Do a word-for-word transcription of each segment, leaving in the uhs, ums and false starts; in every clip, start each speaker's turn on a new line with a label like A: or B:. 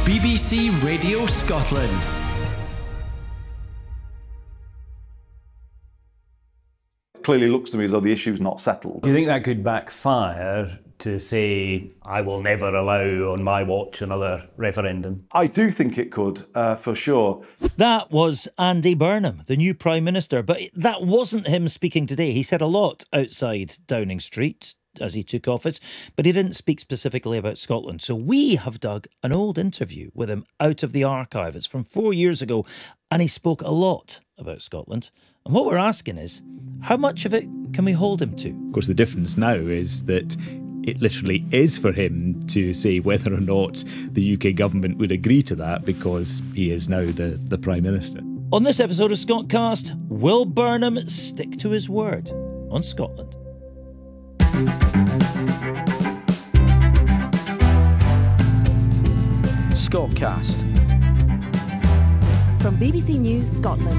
A: B B C Radio Scotland.
B: Clearly looks to me as though the issue's not settled.
C: Do you think that could backfire to say, I will never allow on my watch another referendum?
B: I do think it could, uh, for sure.
D: That was Andy Burnham, the new Prime Minister. But that wasn't him speaking today. He said a lot outside Downing Street as he took office, but he didn't speak specifically about Scotland. So we have dug an old interview with him out of the archive. It's from four years ago, and he spoke a lot about Scotland. And what we're asking is, how much of it can we hold him to?
E: Of course, the difference now is that it literally is for him to say whether or not the U K government would agree to that, because he is now the, the Prime Minister.
D: On this episode of Scotcast, will Burnham stick to his word on Scotland?
A: Scotcast.
F: From B B C News Scotland.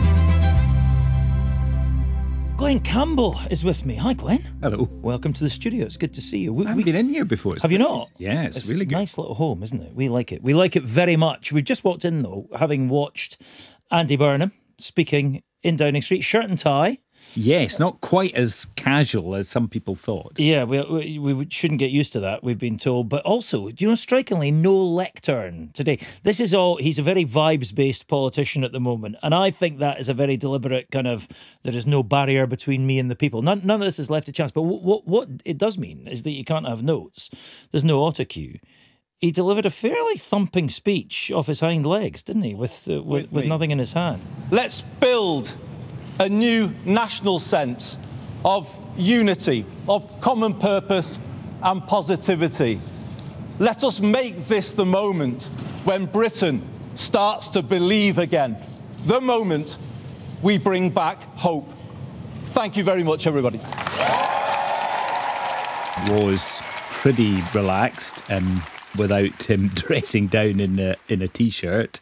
D: Glenn Campbell is with me. Hi, Glenn.
E: Hello.
D: Welcome to the studio. It's good to see you. We,
E: I haven't
D: we,
E: been in here before. It's
D: have you
E: great.
D: not?
E: Yeah, it's,
D: it's
E: really good.
D: A nice little home, isn't it? We like it. We like it very much. We've just walked in, though, having watched Andy Burnham speaking in Downing Street, shirt and tie.
E: Yes, not quite as casual as some people thought.
D: Yeah, we, we we shouldn't get used to that, we've been told. But also, you know, strikingly, no lectern today. This is all, he's a very vibes-based politician at the moment. And I think that is a very deliberate kind of, there is no barrier between me and the people. None, none of this is left to chance. But what, what, what it does mean is that you can't have notes. There's no autocue. He delivered a fairly thumping speech off his hind legs, didn't he, with, uh, with, with, with nothing in his hand.
G: Let's build a new national sense of unity, of common purpose and positivity. Let us make this the moment when Britain starts to believe again, the moment we bring back hope. Thank you very much, everybody.
E: Was pretty relaxed um, without him dressing down in a, in a T-shirt.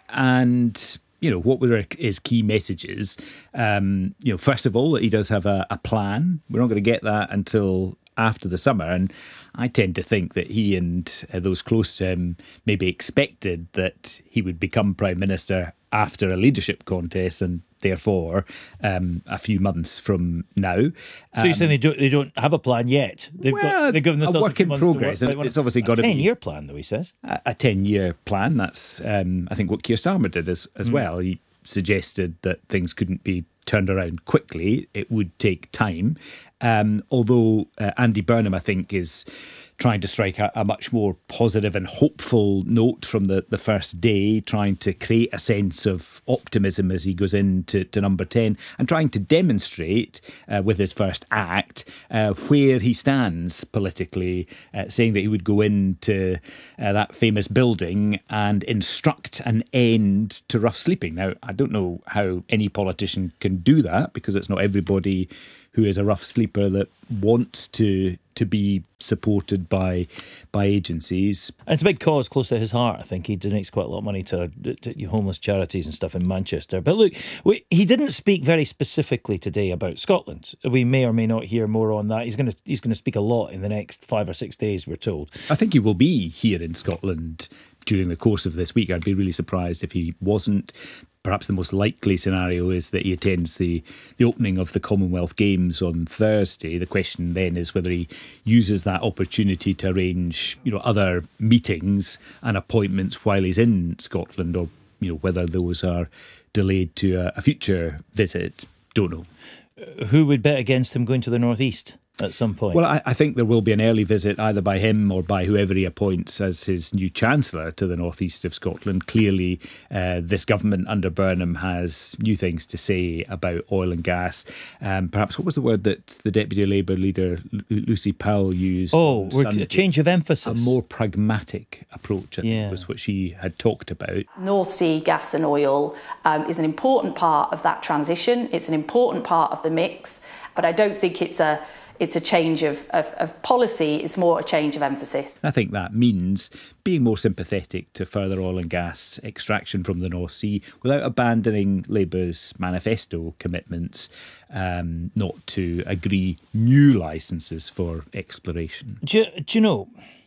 E: And you know, what were his key messages? Um, you know, first of all, that he does have a, a plan. We're not going to get that until after the summer. And I tend to think that he and uh, those close to him maybe expected that he would become Prime Minister after a leadership contest, and therefore um, a few months from now. Um,
D: so you're saying they don't they don't have a plan yet? They've
E: well,
D: got they've given themselves
E: a work in progress.
D: Work,
E: it's obviously got
D: a
E: to be
D: ten-year plan, though. He says
E: a, a ten-year plan. That's um, I think what Keir Starmer did as as mm. well. He suggested that things couldn't be turned around quickly. It would take time. Um, although uh, Andy Burnham, I think, is trying to strike a, a much more positive and hopeful note from the, the first day, trying to create a sense of optimism as he goes into to number ten, and trying to demonstrate uh, with his first act uh, where he stands politically, uh, saying that he would go into uh, that famous building and instruct an end to rough sleeping. Now, I don't know how any politician can do that, because it's not everybody who is a rough sleeper that wants to to be supported by by agencies.
D: And it's a big cause close to his heart. I think he donates quite a lot of money to, to homeless charities and stuff in Manchester. But look, we, he didn't speak very specifically today about Scotland. We may or may not hear more on that. He's going to he's going to speak a lot in the next five or six days, we're told.
E: I think he will be here in Scotland during the course of this week. I'd be really surprised if he wasn't. Perhaps the most likely scenario is that he attends the, the opening of the Commonwealth Games on Thursday. The question then is whether he uses that opportunity to arrange, you know, other meetings and appointments while he's in Scotland, or, you know, whether those are delayed to a, a future visit. Don't know.
D: Who would bet against him going to the North East at some point?
E: Well, I, I think there will be an early visit either by him or by whoever he appoints as his new Chancellor to the northeast of Scotland. Clearly, uh, this government under Burnham has new things to say about oil and gas. Um, perhaps, what was the word that the Deputy Labour leader, L- Lucy Powell, used?
D: Oh, a change of emphasis.
E: A more pragmatic approach, I
D: yeah.
E: think, was what she had talked about.
H: North Sea gas and oil um, is an important part of that transition. It's an important part of the mix, but I don't think it's a It's a change of, of, of policy, it's more a change of emphasis.
E: I think that means being more sympathetic to further oil and gas extraction from the North Sea without abandoning Labour's manifesto commitments um, not to agree new licences for exploration.
D: Do you, do you know,